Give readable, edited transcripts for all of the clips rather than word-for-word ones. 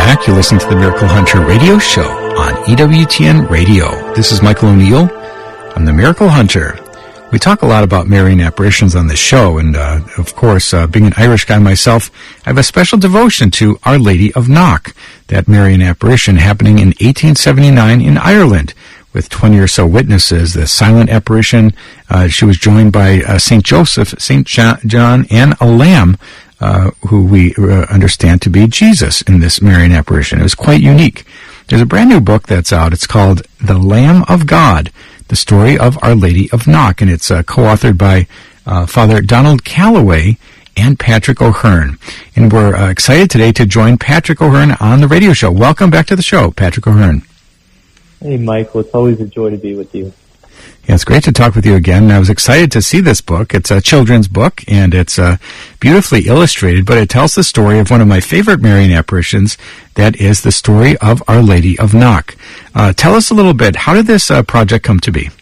back. You're listening to the Miracle Hunter radio show on EWTN Radio. This is Michael O'Neill. I'm the Miracle Hunter. We talk a lot about Marian apparitions on this show, and of course, being an Irish guy myself, I have a special devotion to Our Lady of Knock, that Marian apparition happening in 1879 in Ireland, with 20 or so witnesses. The silent apparition, she was joined by St. Joseph, St. John, and a lamb, who we understand to be Jesus in this Marian apparition. It was quite unique. There's a brand new book that's out. It's called The Lamb of God, The Story of Our Lady of Knock, and it's co-authored by Father Donald Calloway and Patrick O'Hearn. And we're excited today to join Patrick O'Hearn on the radio show. Welcome back to the show, Patrick O'Hearn. Hey, Michael. It's always a joy to be with you. Yeah, it's great to talk with you again. I was excited to see this book. It's a children's book, and it's beautifully illustrated, but it tells the story of one of my favorite Marian apparitions, that is the story of Our Lady of Knock. Tell us a little bit, how did this project come to be?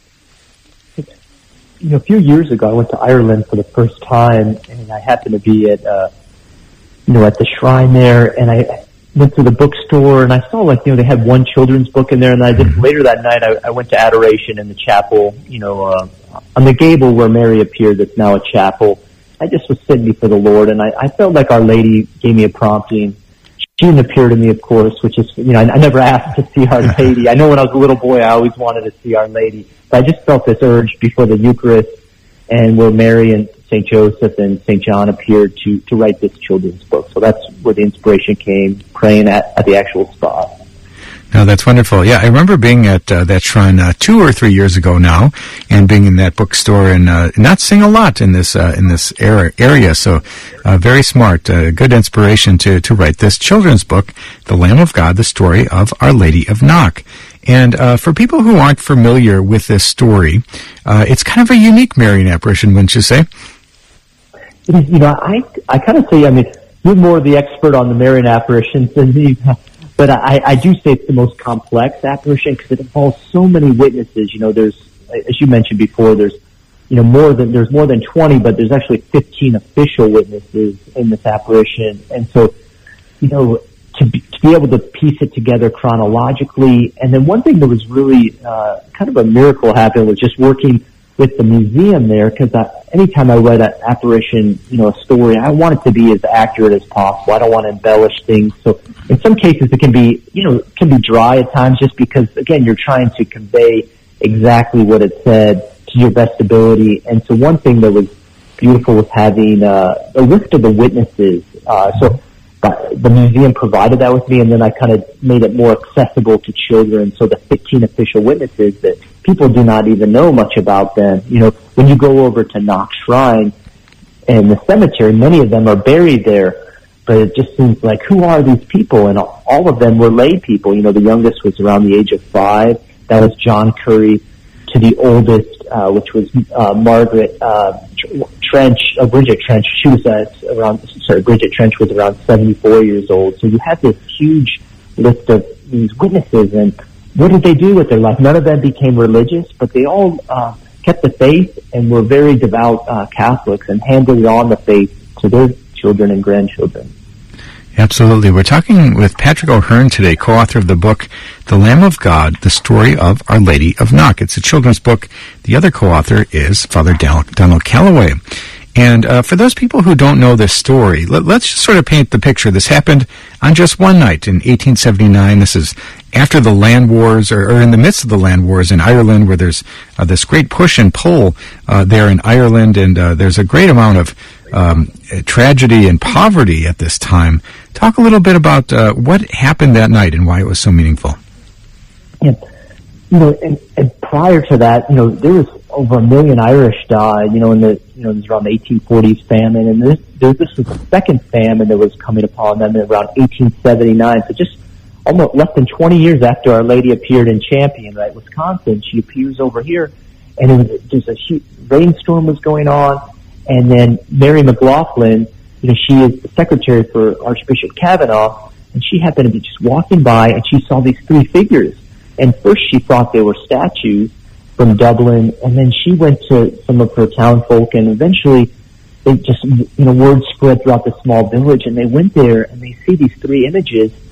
You know, a few years ago, I went to Ireland for the first time, and I happened to be at, at the shrine there, and I went to the bookstore, and I saw, they had one children's book in there, and later that night, I went to adoration in the chapel, on the gable where Mary appeared, that's now a chapel. I just was sitting before the Lord, and I felt like Our Lady gave me a prompting. She didn't appear to me, of course, which is, I never asked to see Our Lady. I know when I was a little boy, I always wanted to see Our Lady, but I just felt this urge before the Eucharist, and where Mary and St. Joseph and St. John appeared to write this children's book. So that's where the inspiration came, praying at the actual spot. No, that's wonderful. Yeah, I remember being at that shrine 2 or 3 years ago now, and being in that bookstore, and not seeing a lot in this area. So very smart, good inspiration to write this children's book, The Lamb of God, the story of Our Lady of Knock. And for people who aren't familiar with this story, it's kind of a unique Marian apparition, wouldn't you say? It is, I kind of say, you're more the expert on the Marian apparitions than me, but I do say it's the most complex apparition because it involves so many witnesses. There's, as you mentioned before, there's more than 20, but there's actually 15 official witnesses in this apparition, and so to be able to piece it together chronologically. And then one thing that was really kind of a miracle happened was just working with the museum there, because anytime I read an apparition, a story, I want it to be as accurate as possible. I don't want to embellish things. So in some cases it can be dry at times, just because, again, you're trying to convey exactly what it said to your best ability. And so one thing that was beautiful was having a list of the witnesses. So the museum provided that with me, and then I kind of made it more accessible to children. So the 15 official witnesses that people do not even know much about them. When you go over to Knock Shrine and the cemetery, many of them are buried there, but it just seems like, who are these people? And all of them were lay people. The youngest was around the age of 5. That was John Curry, to the oldest, which was Margaret Bridget Trench. She was Bridget Trench was around 74 years old. So you had this huge list of these witnesses, and what did they do with their life? None of them became religious, but they all kept the faith and were very devout Catholics, and handed on the faith to their children and grandchildren. Absolutely. We're talking with Patrick O'Hearn today, co-author of the book, The Lamb of God, the story of Our Lady of Knock. It's a children's book. The other co-author is Father Donald Calloway. And for those people who don't know this story, let's just sort of paint the picture. This happened on just one night in 1879. This is after the land wars, or in the midst of the land wars in Ireland, where there's this great push and pull there in Ireland, and there's a great amount of tragedy and poverty at this time. Talk a little bit about what happened that night and why it was so meaningful. Yeah. And prior to that, there was over 1 million Irish died, it was around the 1840s famine, and this was the second famine that was coming upon them around 1879. So just almost less than 20 years after Our Lady appeared in Champion, right, Wisconsin, she appears over here, and just a huge rainstorm was going on, and then Mary McLaughlin, she is the secretary for Archbishop Kavanaugh, and she happened to be just walking by, and she saw these 3 figures. And first she thought they were statues from Dublin, and then she went to some of her townfolk, and eventually they just, word spread throughout the small village, and they went there and they see these 3 images,